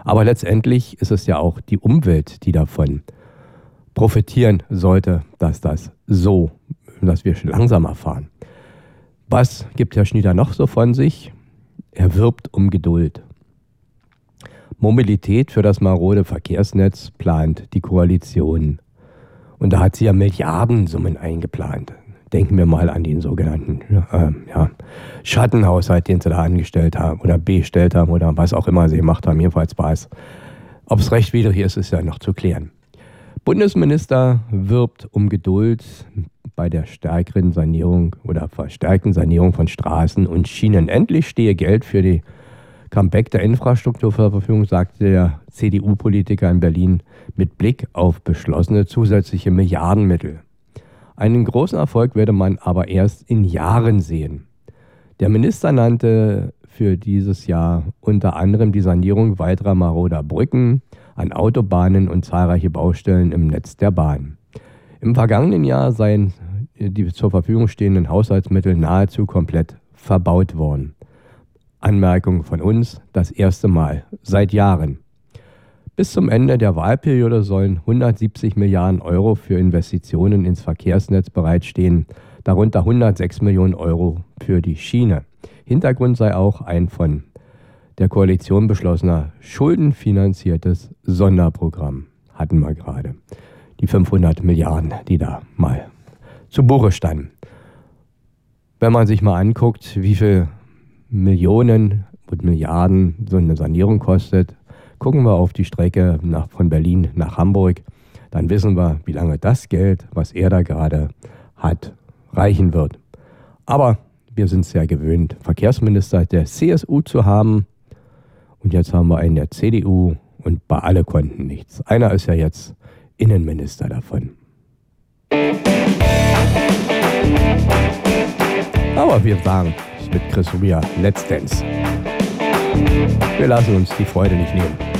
Aber letztendlich ist es ja auch die Umwelt, die davon profitieren sollte, dass wir langsamer fahren. Was gibt Herr Schnieder noch so von sich? Er wirbt um Geduld. Mobilität für das marode Verkehrsnetz plant die Koalition. Und da hat sie ja Milliardensummen eingeplant. Denken wir mal an den sogenannten Schattenhaushalt, den sie da angestellt haben oder bestellt haben oder was auch immer sie gemacht haben. Jedenfalls war es. Ob es rechtwidrig ist ja noch zu klären. Bundesminister wirbt um Geduld bei der stärkeren Sanierung oder verstärkten Sanierung von Straßen und Schienen. Endlich stehe Geld für die Comeback der Infrastruktur zur Verfügung, sagte der CDU-Politiker in Berlin mit Blick auf beschlossene zusätzliche Milliardenmittel. Einen großen Erfolg werde man aber erst in Jahren sehen. Der Minister nannte für dieses Jahr unter anderem die Sanierung weiterer maroder Brücken an Autobahnen und zahlreiche Baustellen im Netz der Bahn. Im vergangenen Jahr seien die zur Verfügung stehenden Haushaltsmittel nahezu komplett verbaut worden. Anmerkung von uns, das erste Mal seit Jahren. Bis zum Ende der Wahlperiode sollen 170 Milliarden Euro für Investitionen ins Verkehrsnetz bereitstehen, darunter 106 Millionen Euro für die Schiene. Hintergrund sei auch ein von der Koalition beschlossener schuldenfinanziertes Sonderprogramm. Hatten wir gerade. Die 500 Milliarden, die da mal zu Buche standen. Wenn man sich mal anguckt, wie viel Millionen und Milliarden so eine Sanierung kostet, gucken wir auf die Strecke von Berlin nach Hamburg, dann wissen wir, wie lange das Geld, was er da gerade hat, reichen wird. Aber wir sind es ja gewöhnt, Verkehrsminister der CSU zu haben. Und jetzt haben wir einen der CDU und bei alle konnten nichts. Einer ist ja jetzt Innenminister davon. Aber wir sagen mit Chris Ria, Let's Dance. Wir lassen uns die Freude nicht nehmen.